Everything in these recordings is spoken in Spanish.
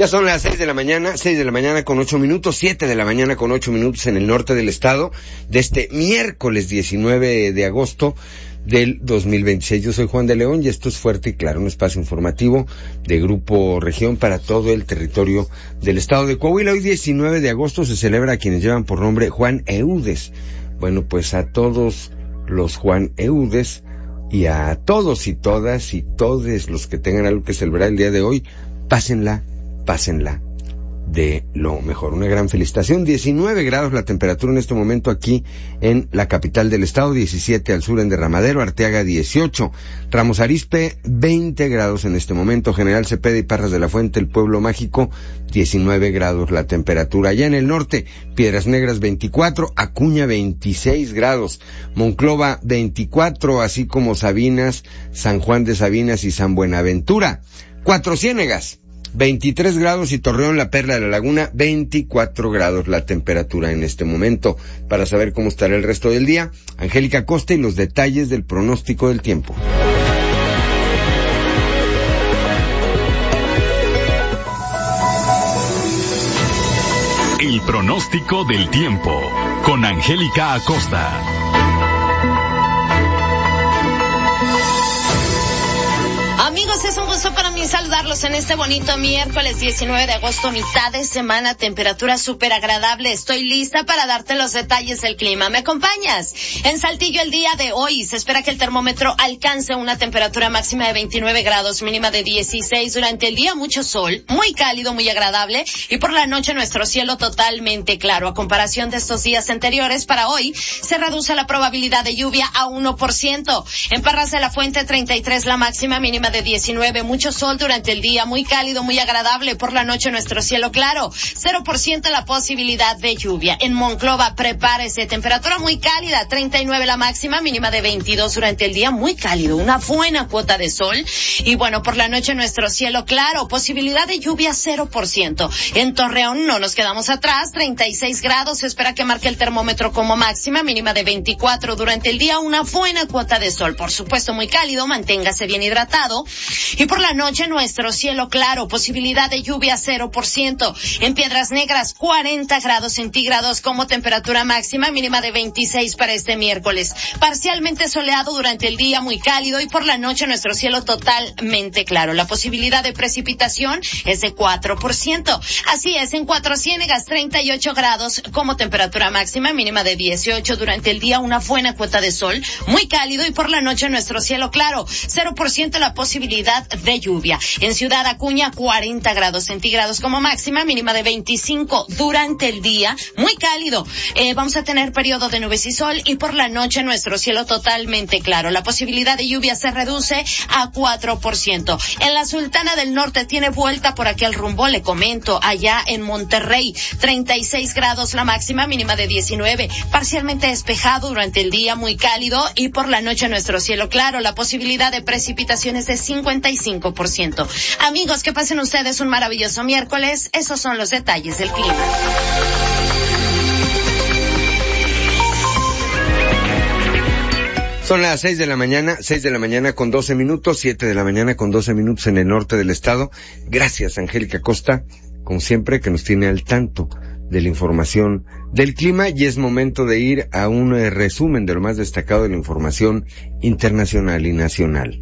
Ya son las 6 de la mañana con 8 minutos, 7 de la mañana con 8 minutos en el norte del estado, de este miércoles 19 de agosto del 2026. Yo soy Juan de León y esto es Fuerte y Claro, un espacio informativo de Grupo Región para todo el territorio del estado de Coahuila. Hoy 19 de agosto se celebra a quienes llevan por nombre Juan Eudes. Bueno, pues a todos los Juan Eudes y a todos y todas y todes los que tengan algo que celebrar el día de hoy, pásenla de lo mejor. Una gran felicitación. 19 grados la temperatura en este momento aquí en la capital del estado, 17 al sur en Derramadero, Arteaga 18, Ramos Arizpe 20 grados en este momento, General Cepeda y Parras de la Fuente, el pueblo mágico, 19 grados la temperatura. Allá en el norte, Piedras Negras 24, Acuña 26 grados, Monclova 24, así como Sabinas, San Juan de Sabinas y San Buenaventura. Cuatro Ciénegas 23 grados y Torreón, la Perla de la Laguna, 24 grados la temperatura en este momento. Para saber cómo estará el resto del día, Angélica Costa y los detalles del pronóstico del tiempo. El pronóstico del tiempo con Angélica Acosta. Amigos, es un gusto para mí saludarlos en este bonito miércoles 19 de agosto, mitad de semana, temperatura súper agradable. Estoy lista para darte los detalles del clima. ¿Me acompañas? En Saltillo el día de hoy se espera que el termómetro alcance una temperatura máxima de 29 grados, mínima de 16. Durante el día mucho sol, muy cálido, muy agradable, y por la noche nuestro cielo totalmente claro. A comparación de estos días anteriores, para hoy se reduce la probabilidad de lluvia a 1%. En Parras de la Fuente 33 la máxima, mínima de 19, mucho sol durante el día, muy cálido, muy agradable. Por la noche nuestro cielo claro, 0% la posibilidad de lluvia. En Monclova, prepárese, temperatura muy cálida, 39 la máxima, mínima de 22 durante el día, muy cálido, una buena cuota de sol. Y bueno, por la noche nuestro cielo claro, posibilidad de lluvia 0%. En Torreón no nos quedamos atrás, 36 grados, se espera que marque el termómetro como máxima, mínima de 24 durante el día, una buena cuota de sol. Por supuesto muy cálido, manténgase bien hidratado. Y por la noche nuestro cielo claro, posibilidad de lluvia 0%. En Piedras Negras 40 grados centígrados como temperatura máxima, mínima de 26 para este miércoles. Parcialmente soleado durante el día, muy cálido, y por la noche nuestro cielo totalmente claro. La posibilidad de precipitación es de 4%. Así es, en Cuatro Ciénegas 38 grados como temperatura máxima, mínima de 18 durante el día, una buena cuota de sol, muy cálido, y por la noche nuestro cielo claro, 0% la posibilidad de lluvia. En Ciudad Acuña 40 grados centígrados como máxima, mínima de 25 durante el día, muy cálido. Vamos a tener periodo de nubes y sol, y por la noche nuestro cielo totalmente claro. La posibilidad de lluvia se reduce a 4%. En la Sultana del Norte tiene vuelta por aquel rumbo, le comento, allá en Monterrey 36 grados la máxima, mínima de 19, parcialmente despejado durante el día, muy cálido, y por la noche nuestro cielo claro. La posibilidad de precipitaciones de 55%. Amigos, que pasen ustedes un maravilloso miércoles. Esos son los detalles del clima. Son las 6 de la mañana con 12 minutos, 7 de la mañana con 12 minutos en el norte del estado. Gracias, Angélica Costa, como siempre, que nos tiene al tanto de la información del clima, y es momento de ir a un resumen de lo más destacado de la información internacional y nacional.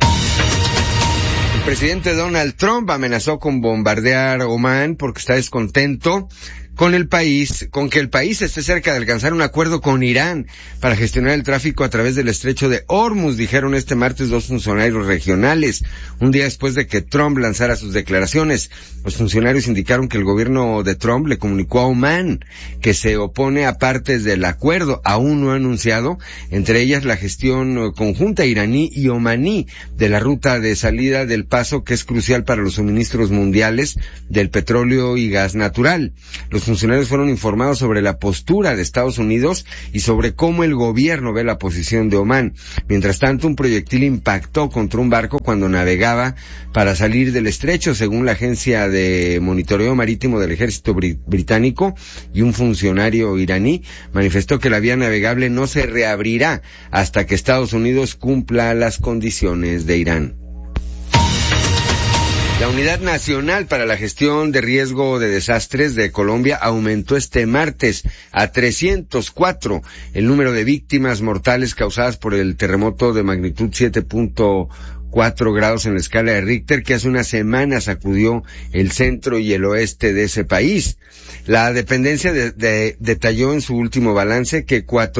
El presidente Donald Trump amenazó con bombardear Omán porque está descontento con que el país esté cerca de alcanzar un acuerdo con Irán para gestionar el tráfico a través del estrecho de Hormuz, dijeron este martes dos funcionarios regionales, un día después de que Trump lanzara sus declaraciones. Los funcionarios indicaron que el gobierno de Trump le comunicó a Omán que se opone a partes del acuerdo, aún no anunciado, entre ellas la gestión conjunta iraní y omaní de la ruta de salida del paso, que es crucial para los suministros mundiales del petróleo y gas natural. Los funcionarios fueron informados sobre la postura de Estados Unidos y sobre cómo el gobierno ve la posición de Omán. Mientras tanto, un proyectil impactó contra un barco cuando navegaba para salir del estrecho, según la agencia de monitoreo marítimo del ejército británico, y un funcionario iraní manifestó que la vía navegable no se reabrirá hasta que Estados Unidos cumpla las condiciones de Irán. La Unidad Nacional para la Gestión de Riesgo de Desastres de Colombia aumentó este martes a 304 el número de víctimas mortales causadas por el terremoto de magnitud 7.4 grados en la escala de Richter que hace unas semanas sacudió el centro y el oeste de ese país. La dependencia detalló en su último balance que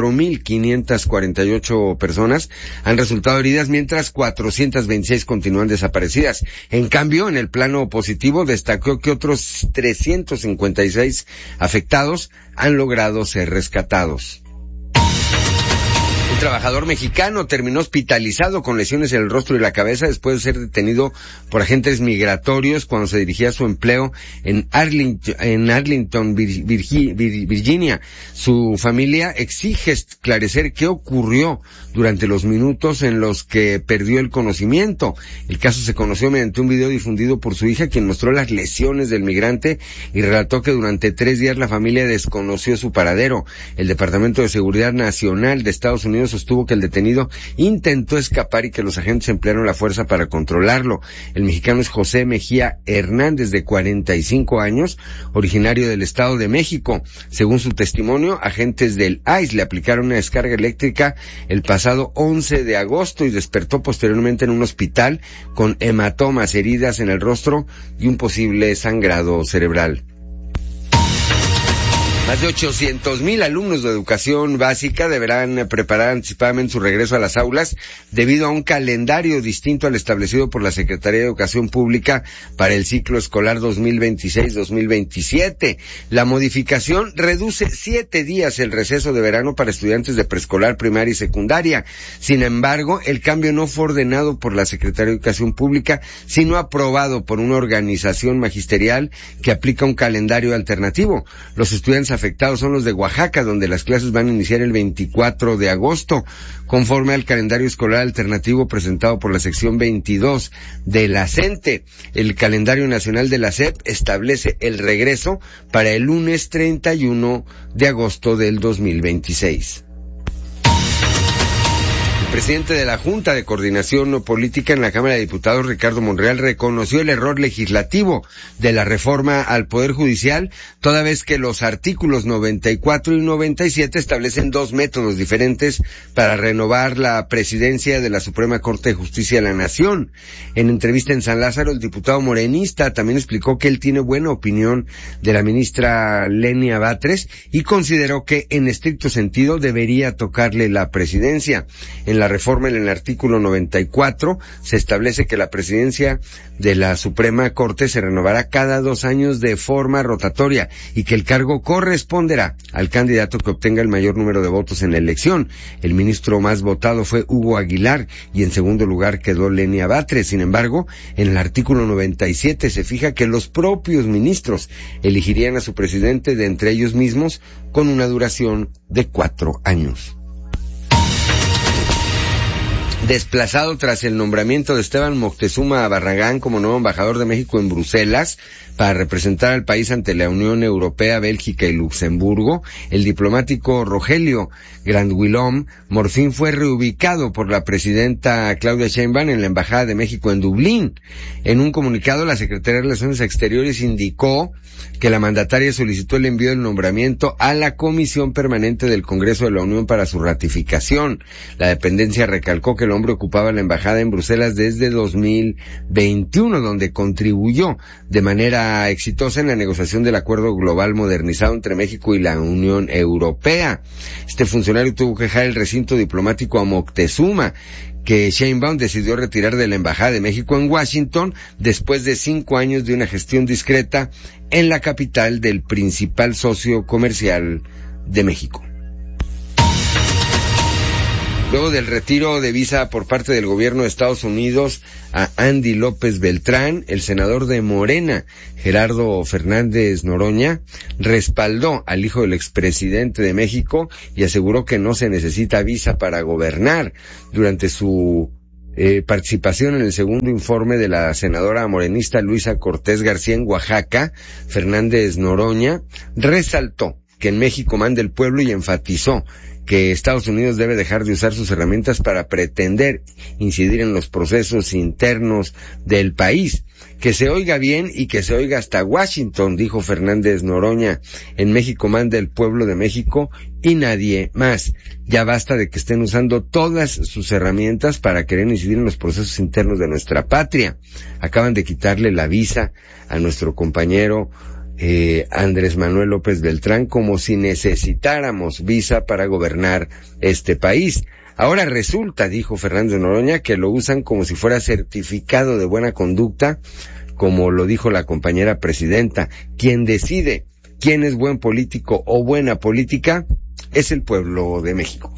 4.548 personas han resultado heridas, mientras 426 continúan desaparecidas. En cambio, en el plano positivo, destacó que otros 356 afectados han logrado ser rescatados. Un trabajador mexicano terminó hospitalizado con lesiones en el rostro y la cabeza después de ser detenido por agentes migratorios cuando se dirigía a su empleo en Arlington, Virginia. Su familia exige esclarecer qué ocurrió durante los minutos en los que perdió el conocimiento. El caso se conoció mediante un video difundido por su hija, quien mostró las lesiones del migrante y relató que durante 3 días la familia desconoció su paradero. El Departamento de Seguridad Nacional de Estados Unidos sostuvo que el detenido intentó escapar y que los agentes emplearon la fuerza para controlarlo. El mexicano es José Mejía Hernández, de 45 años, originario del Estado de México. Según su testimonio, agentes del ICE le aplicaron una descarga eléctrica el pasado 11 de agosto y despertó posteriormente en un hospital con hematomas, heridas en el rostro y un posible sangrado cerebral. Más de 800,000 alumnos de educación básica deberán preparar anticipadamente su regreso a las aulas debido a un calendario distinto al establecido por la Secretaría de Educación Pública para el ciclo escolar 2026-2027. La modificación reduce 7 días el receso de verano para estudiantes de preescolar, primaria y secundaria. Sin embargo, el cambio no fue ordenado por la Secretaría de Educación Pública, sino aprobado por una organización magisterial que aplica un calendario alternativo. Los estudiantes afectados son los de Oaxaca, donde las clases van a iniciar el 24 de agosto, conforme al calendario escolar alternativo presentado por la sección 22 de la CENTE. El calendario nacional de la SEP establece el regreso para el lunes 31 de agosto del 2026. El presidente de la Junta de Coordinación Política en la Cámara de Diputados, Ricardo Monreal, reconoció el error legislativo de la reforma al Poder Judicial, toda vez que los artículos 94 y 97 establecen 2 métodos diferentes para renovar la presidencia de la Suprema Corte de Justicia de la Nación. En entrevista en San Lázaro, el diputado morenista también explicó que él tiene buena opinión de la ministra Lenia Batres y consideró que en estricto sentido debería tocarle la presidencia. En la reforma, en el artículo 94, se establece que la presidencia de la Suprema Corte se renovará cada 2 años de forma rotatoria y que el cargo corresponderá al candidato que obtenga el mayor número de votos en la elección. El ministro más votado fue Hugo Aguilar y en segundo lugar quedó Lenia Batres. Sin embargo, en el artículo 97 se fija que los propios ministros elegirían a su presidente de entre ellos mismos con una duración de 4 años. Desplazado tras el nombramiento de Esteban Moctezuma Barragán como nuevo embajador de México en Bruselas para representar al país ante la Unión Europea, Bélgica y Luxemburgo, el diplomático Rogelio Grandwilom Morfín fue reubicado por la presidenta Claudia Sheinbaum en la Embajada de México en Dublín. En un comunicado, la Secretaría de Relaciones Exteriores indicó que la mandataria solicitó el envío del nombramiento a la Comisión Permanente del Congreso de la Unión para su ratificación. La dependencia recalcó que el hombre ocupaba la embajada en Bruselas desde 2021, donde contribuyó de manera exitosa en la negociación del acuerdo global modernizado entre México y la Unión Europea. Este funcionario tuvo que dejar el recinto diplomático a Moctezuma, que Sheinbaum decidió retirar de la Embajada de México en Washington después de 5 años de una gestión discreta en la capital del principal socio comercial de México. Luego del retiro de visa por parte del gobierno de Estados Unidos a Andy López Beltrán, el senador de Morena, Gerardo Fernández Noroña, respaldó al hijo del expresidente de México y aseguró que no se necesita visa para gobernar. Durante su participación en el segundo informe de la senadora morenista Luisa Cortés García en Oaxaca, Fernández Noroña resaltó que en México manda el pueblo y enfatizó que Estados Unidos debe dejar de usar sus herramientas para pretender incidir en los procesos internos del país. Que se oiga bien y que se oiga hasta Washington, dijo Fernández Noroña. En México manda el pueblo de México y nadie más. Ya basta de que estén usando todas sus herramientas para querer incidir en los procesos internos de nuestra patria. Acaban de quitarle la visa a nuestro compañero Andrés Manuel López Beltrán, como si necesitáramos visa para gobernar este país. Ahora resulta, dijo Fernández Noroña, que lo usan como si fuera certificado de buena conducta, como lo dijo la compañera presidenta. Quien decide quién es buen político o buena política es el pueblo de México.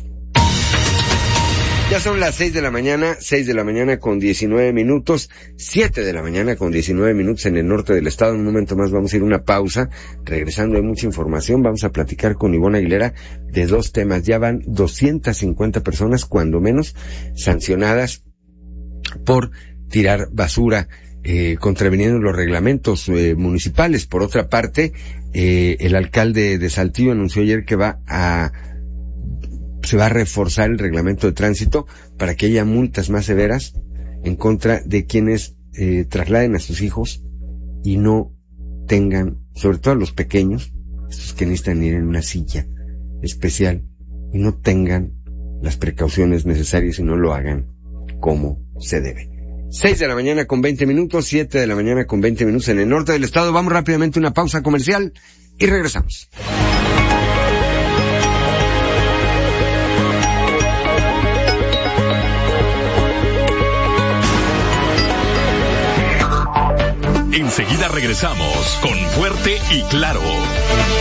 Ya son las 6 de la mañana con 19 minutos, 7 de la mañana con 19 minutos en el norte del estado. En un momento más vamos a ir a una pausa. Regresando hay mucha información, vamos a platicar con Ivonne Aguilera de dos temas. Ya van 250 personas, cuando menos, sancionadas por tirar basura, contraviniendo los reglamentos municipales. Por otra parte, el alcalde de Saltillo anunció ayer que se va a reforzar el reglamento de tránsito para que haya multas más severas en contra de quienes trasladen a sus hijos y no tengan, sobre todo a los pequeños, estos que necesitan ir en una silla especial, y no tengan las precauciones necesarias y no lo hagan como se debe. 6 de la mañana con 20 minutos, 7 de la mañana con 20 minutos en el norte del estado. Vamos rápidamente a una pausa comercial y regresamos. Enseguida regresamos con Fuerte y Claro.